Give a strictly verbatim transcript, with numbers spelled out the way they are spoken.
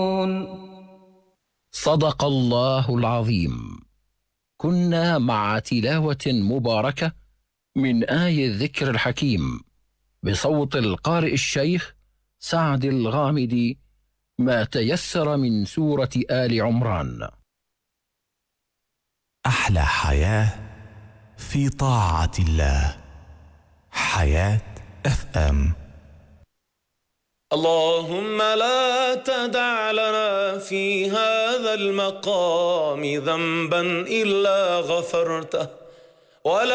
صدق الله العظيم. كنا مع تلاوة مباركة من آي الذكر الحكيم بصوت القارئ الشيخ سعد الغامدي، ما تيسر من سورة آل عمران. أحلى حياة في طاعة الله. حياة اف ام. اللهم لا تدع لنا في هذا المقام ذنبا إلا غفرته، ولا